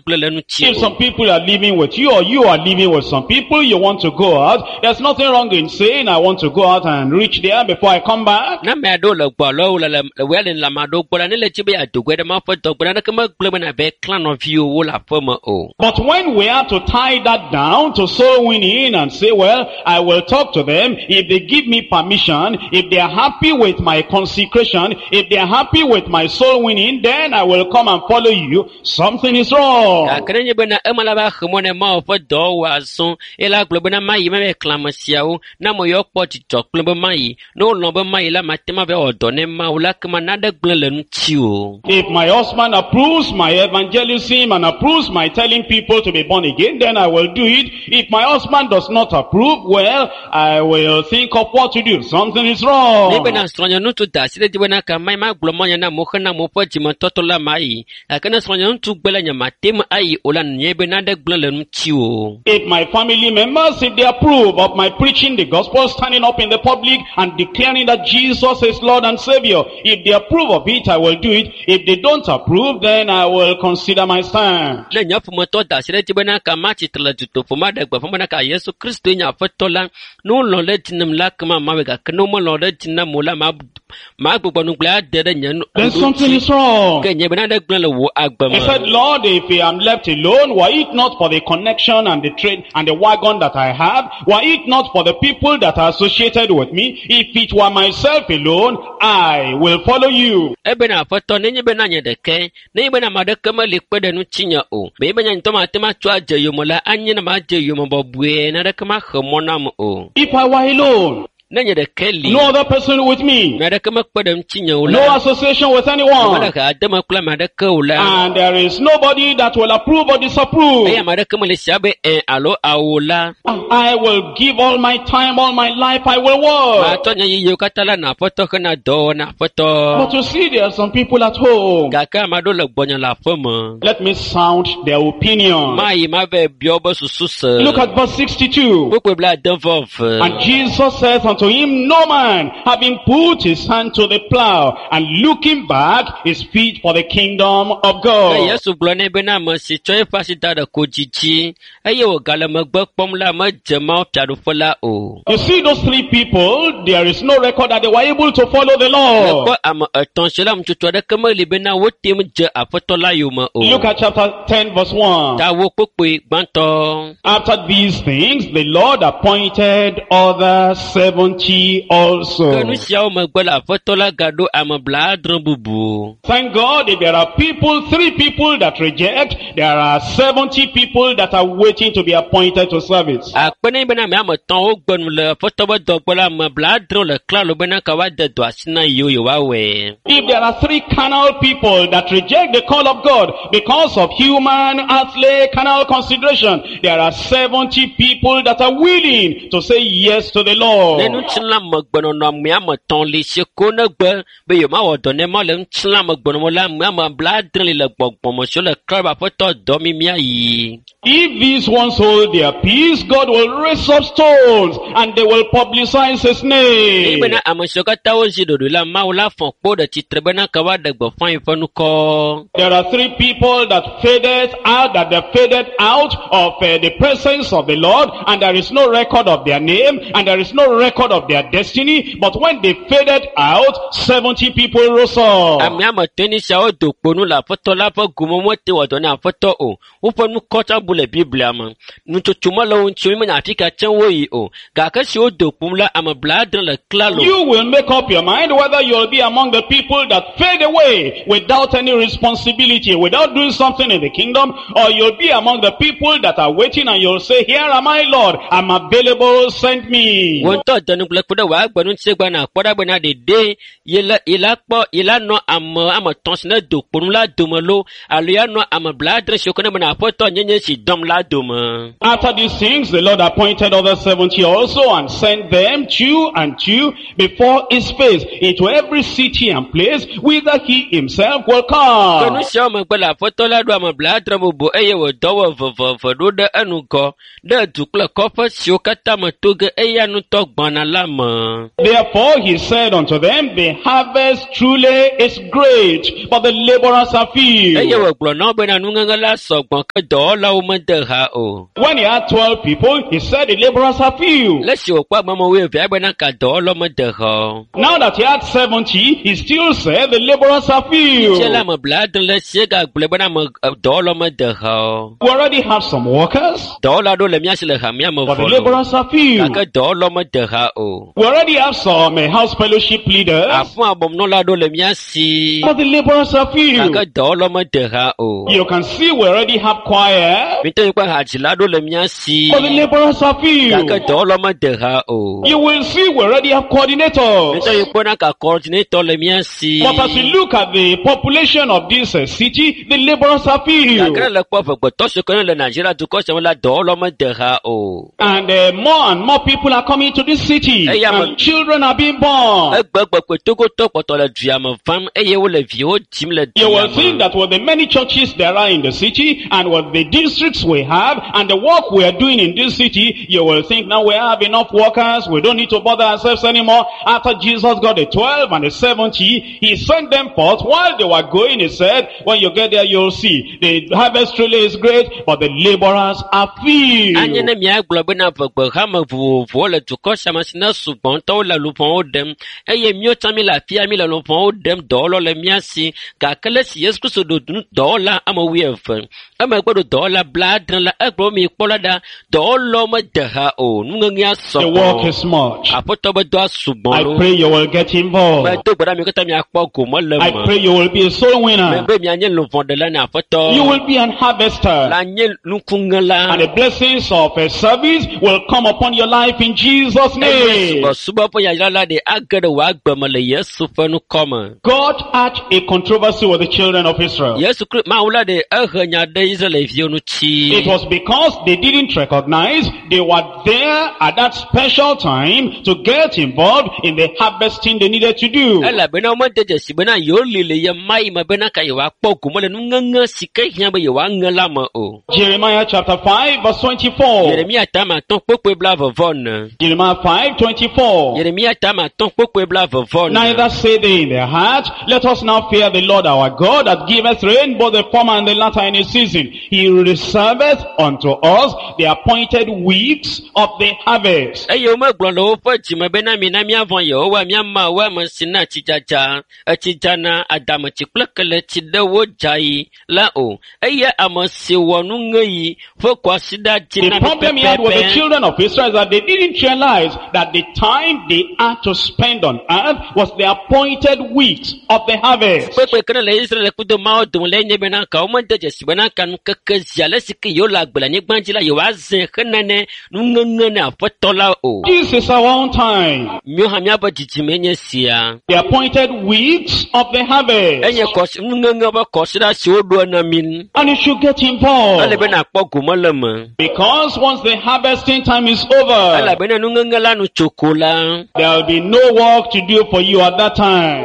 If some people are living with you or you are living with some people, you want to go out, there's nothing wrong in saying, I want to go out and reach there before I come back. But when we have to tie that down to soul winning and say, well, I will talk to them. If they give me permission, if they are happy with my consecration, if they are happy with my soul winning, then I will come and follow you. Something is wrong. If my husband approves my evangelism and approves my telling people to be born again, then I will do it. If my husband does not approve, well, I will think of what to do. Something is wrong. If my family members, if they approve of my preaching the gospel, standing up in the public and declaring that Jesus is Lord and Savior, if they approve of it, I will do it. If they don't approve, then I will consider my stand. Then something is wrong. I said, Lord, if I am left alone, were it not for the connection and the trade and the wagon that I have, were it not for the people that are associated with me, if it were myself alone, I will follow you. If I were alone, no other person with me, no association with anyone, and there is nobody that will approve or disapprove, I will give all my time, all my life, I will work. But you see, there are some people at home. Let me sound their opinion. Look at verse 62. And Jesus says unto him, no man, having put his hand to the plow and looking back, is fit for the kingdom of God. You see those three people, there is no record that they were able to follow the Lord. Look at chapter 10 verse 1. After these things, the Lord appointed other 70 also. Thank God, if there are people, 3 people that reject, there are 70 people that are waiting to be appointed to service. If there are 3 carnal people that reject the call of God because of human, earthly, carnal consideration, there are 70 people that are willing to say yes to the Lord. If these ones hold their peace, God will raise up stones and they will publicize his name. There are 3 people that faded out of the presence of the Lord, and there is no record of their name, and there is no record of their destiny. But when they faded out, 70 people rose up. You will make up your mind whether you'll be among the people that fade away without any responsibility, without doing something in the kingdom, or you'll be among the people that are waiting and you'll say, here am I, Lord, I'm available, send me. After these things, the Lord appointed other 70 also, and sent them 2 and 2 before his face into every city and place whither he himself will come. Therefore he said unto them, the harvest truly is great, but the laborers are few. When he had 12 people, he said the laborers are few. Now that he had 70, he still said the laborers are few. We already have some workers, but the laborers are few. We already have some house fellowship leaders, but the laborers are few. You can see we already have choir, but the laborers are few. You will see we already have coordinators, but as you look at the population of this city, the laborers are few. And more and more people are coming to this city, and children are being born. You will think that with the many churches there are in the city, and with the districts we have, and the work we are doing in this city, you will think now we have enough workers, we don't need to bother ourselves anymore. After Jesus got the 12 and the 70, he sent them forth. While they were going, he said, when you get there, you'll see the harvest truly is great, but the laborers are few. The work is much. I pray you will get involved. I pray you will be a soul winner. You will be an harvester. And the blessings of a service will come upon your life in Jesus' name. God had a controversy with the children of Israel. It was because they didn't recognize they were there at that special time to get involved in the harvesting they needed to do. Jeremiah chapter 5 verse 24. Jeremiah 5:24. Neither say they in their heart, let us now fear the Lord our God that giveth rain both the former and the latter in his season. He reserveth unto us the appointed weeks of the harvest. The problem he had with the children of Israel is that they didn't realize that the time they had to spend on earth was the appointed weeks of the harvest. This is our own time. The appointed weeks of the harvest. And you should get involved. Because once the harvesting time is over, there will be no work to do for you at that time.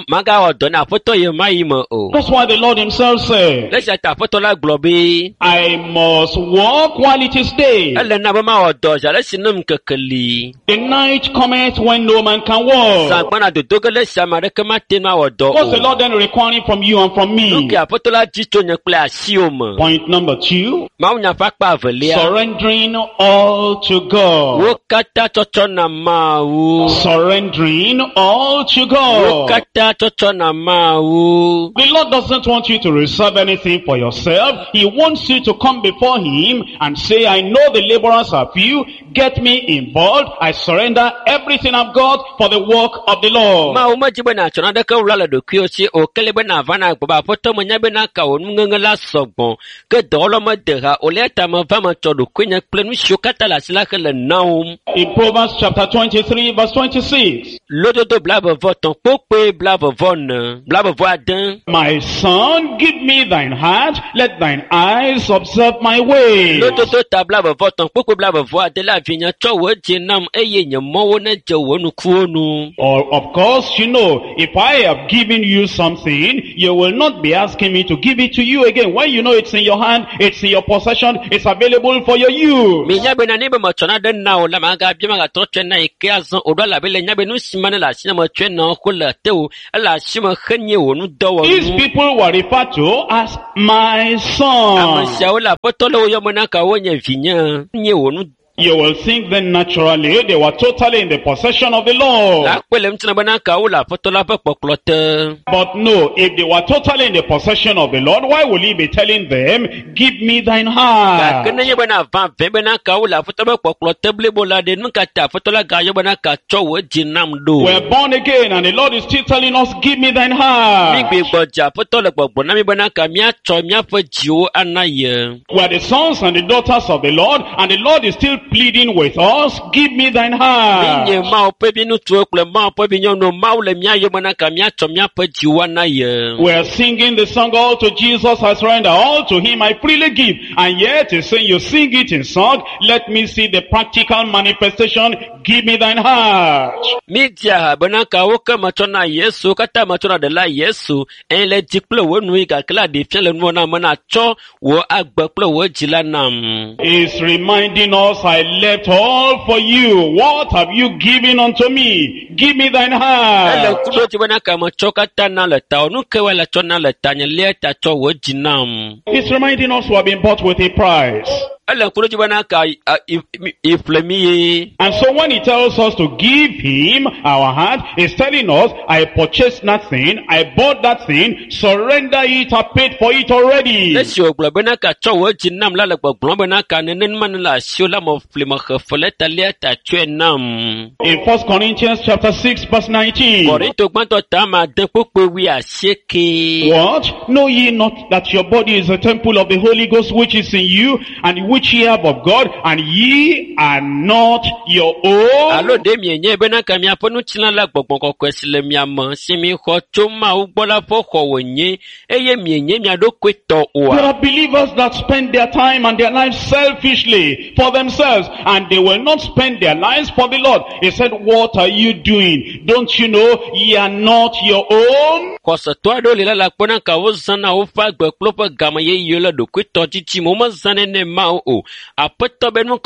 That's why the Lord himself said, I must walk while it is day. The night cometh when no man can walk. What's the Lord then requiring from you and from me? Point number 2, surrendering all to God. Surrendering all to God. The Lord doesn't want you to reserve anything for yourself. He wants you to come before him and say, I know the laborers are few. Get me involved. I surrender everything I've got for the work of the Lord. In Proverbs chapter 23 verse 26. My son, give me thine heart, let thine eyes observe my ways. Or of course, you know, if I have given you something, you will not be asking me to give it to you again. When you know it's in your hand, it's in your possession, it's available for your use. people were referred to as my son. You will think then naturally they were totally in the possession of the Lord. But no, if they were totally in the possession of the Lord, why will he be telling them, give me thine heart? We're born again and the Lord is still telling us, give me thine heart. We are the sons and the daughters of the Lord, and the Lord is still pleading with us, give me thine heart. We are singing the song, all to Jesus I surrender, all to him I freely give. And yet he's saying, you sing it in song, let me see the practical manifestation, give me thine heart. He's reminding us, I left all for you. What have you given unto me? Give me thine heart. He's reminding us we have been bought with a price. And so when he tells us to give him our heart, he's telling us, I purchased that thing, I bought that thing, surrender it, I paid for it already. In 1 Corinthians chapter 6 verse 19. What? Know ye not that your body is a temple of the Holy Ghost which is in you, and which ye have of God, and ye are not your own? There are believers that spend their time and their lives selfishly for themselves, and they will not spend their lives for the Lord. He said, what are you doing? Don't you know ye are not your own? There are people in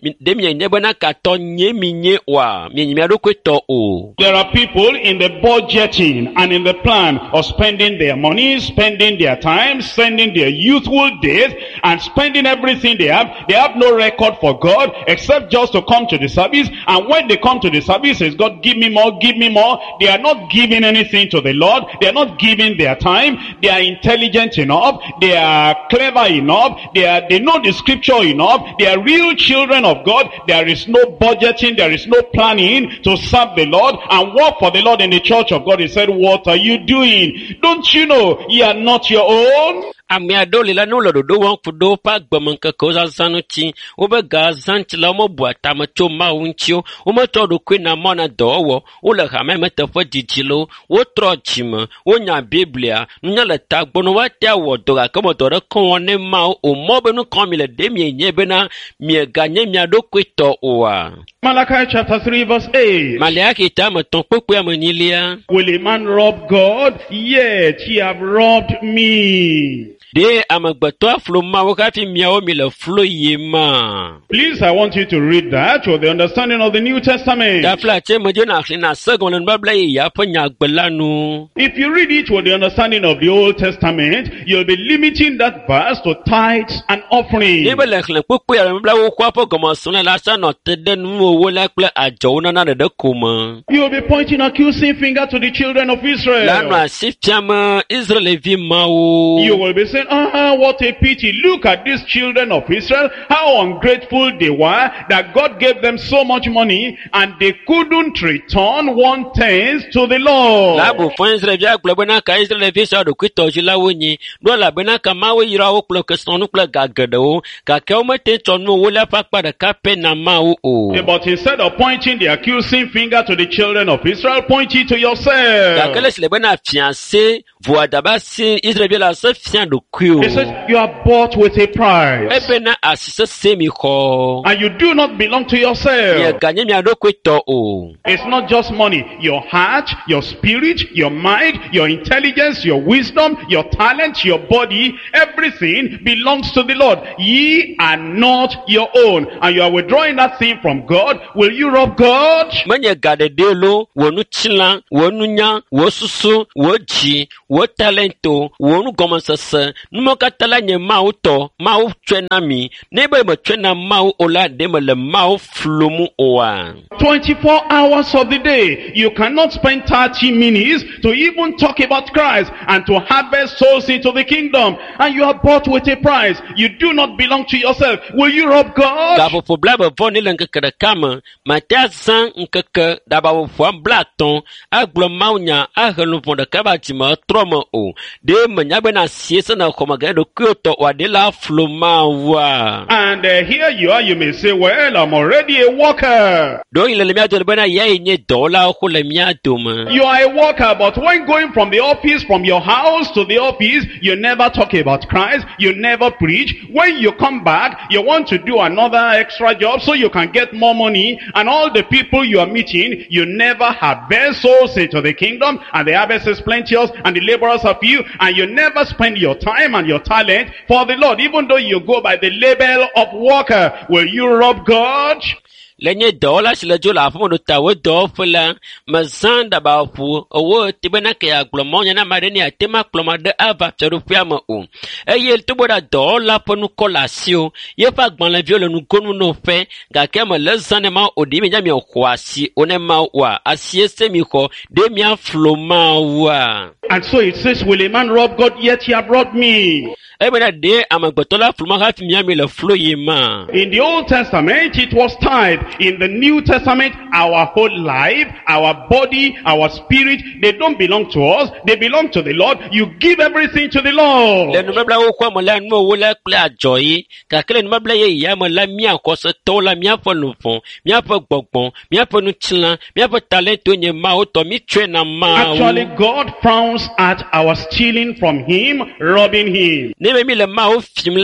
the budgeting and in the plan of spending their money, spending their time, spending their youthful days, and spending everything they have. They have no record for God except just to come to the service. And when they come to the service, it's God, give me more, give me more. They are not giving anything to the Lord. They are not giving their time. They are intelligent enough. They are clever enough. They know the scripture enough. They are real children of God. There is no budgeting. There is no planning to serve the Lord and work for the Lord in the church of God. He said, what are you doing? Don't you know you are not your own? Ami adoli la no lodo won fudo pa gbomanka ko zanuti obe gazanti la mo buata ma to ma unchio o mo to do kwina mona dowo o le ha me te fo didilo wo trochima wo nya biblia nya le tagbono wa tia wo do ga ko mo to re kon ne ma o mo be no kon mi le de mi enye be na mi ganye mi ado kwito oa. Malachi chapter 3 verse 8. Malachi ta ma ton popo amanilia. Will a man rob God? Yet ye have robbed me. De amagbato floma wakafi miao mi le flo yema. Please, I want you to read that with the understanding of the New Testament. Da flache mo jona na second Bible ya ponya gbelanu. If you read it with the understanding of the Old Testament, you'll be limiting that verse to tithes and offerings. You'll be pointing accusing finger to the children of Israel. You will be saying, what a pity. Look at these children of Israel, how ungrateful they were, that God gave them so much money and they couldn't return 1/10 to the Lord. But instead of pointing the accusing finger to the children of Israel, point it to yourself. He says, you are bought with a price. Ebena asise semi ho. And you do not belong to yourself. It's not just money. Your heart, your spirit, your mind, your intelligence, your wisdom, your talent, your body, everything belongs to the Lord. Ye are not your own. And you are withdrawing that thing from God. Will you rob God? Numokatala nye mauto, mau twena mi, nebe me twena mau ola deme le mau flomu oa. 24 hours of the day, you cannot spend 30 minutes to even talk about Christ and to harvest souls into the kingdom. And you are bought with a price. You do not belong to yourself. Will you rob God? Dabo fo blaba voni le nkeke de kama, matazan nkeke daba fo blaton, aglo maunya, ahelu fo de kabatima, troma o. De menyabe na siesa na komagado kyoto wadela floma wa. And here you are, you may say, well, I'm already a worker. Do ile le miato bena ye nye dola ko le miato ma. You are a worker, but when going from the office, from your house to the office, you never talk about Christ, you never preach. When you come back, you want to do another extra job so you can get more money, and all the people you are meeting, you never harvest souls into the kingdom, and the harvest is plenteous, and the laborers are few, and you never spend your time and your talent for the Lord, even though you go by the label of worker. Will you rob God? Lenye dola shile jola fumo ta we do fula mazanda ba fu owo tibena ke aglomonya na mareni atema kloma de ava tseru fiama o eye tuboda dola ponu kolasio ye fa gbon la viole nu konu no fe ga kema le zanema odi me mi okwasi onema wa asie semi ko de mi afloma wa. And so it says, will a man rob God? Yet he have robbed me. In the Old Testament, it was tied. In the New Testament, our whole life, our body, our spirit, they don't belong to us. They belong to the Lord. You give everything to the Lord. Actually, God frowns at our stealing from Him, robbing Him. Haggai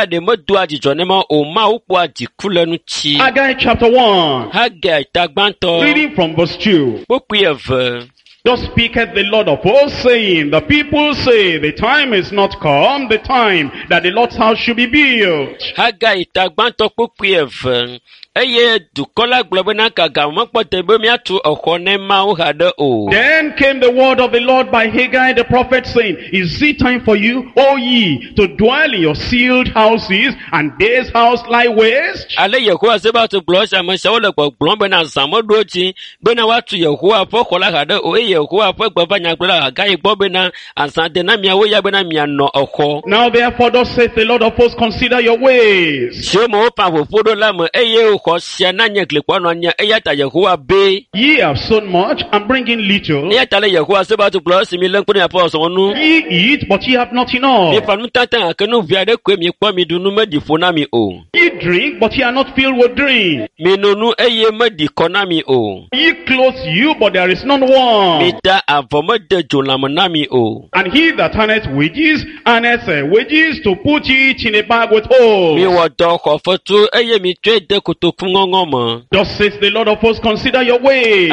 chapter 1. Reading from verse 2. Thus speaketh the Lord of hosts, saying, the people say, the time is not come, the time that the Lord's house should be built. Then came the word of the Lord by Haggai the prophet, saying, is it time for you, O ye, to dwell in your sealed houses, and this house lie waste? Now therefore thus saith the Lord of hosts, consider your ways. Ye have sown much and bringing little. Ye eat, but ye have not enough. Ye drink, but ye are not filled with drink. Ye clothe you, but there is none warm. And he that earneth wages to put it in a bag with holes. Thus says the Lord of hosts, consider your ways.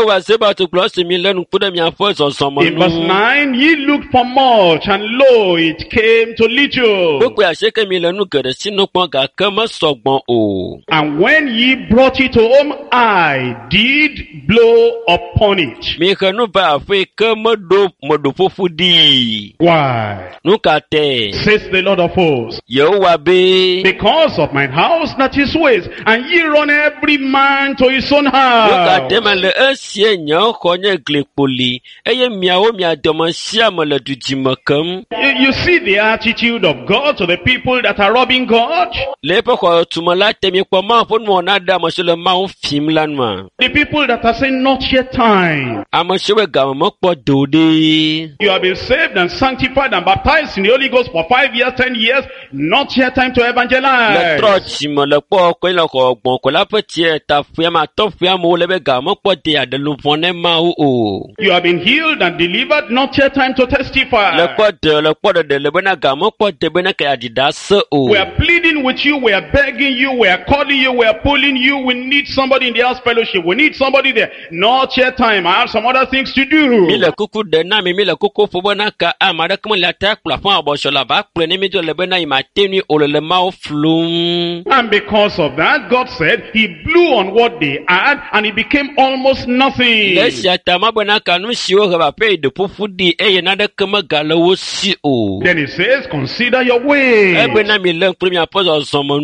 In verse 9, ye looked for much, and lo, it came to little. And when ye brought it home, I did blow upon it. Why? Says the Lord of hosts, because of mine house that is waste, and ye run every man to his own house. You see the attitude of God to the people that are robbing God? The people that are saying not yet time. You have been saved and sanctified and baptized in the Holy Ghost for 5 years, 10 years. Not yet time to evangelize. You have been healed and delivered. Not yet time to testify. We are pleading with you. We are begging you. We are calling you. We are pulling you. We need somebody in the house fellowship. We need somebody there. Not yet time. I have some other things to do. And because of that, God said He blew on what they had and it became almost nothing. Then He says, consider your way.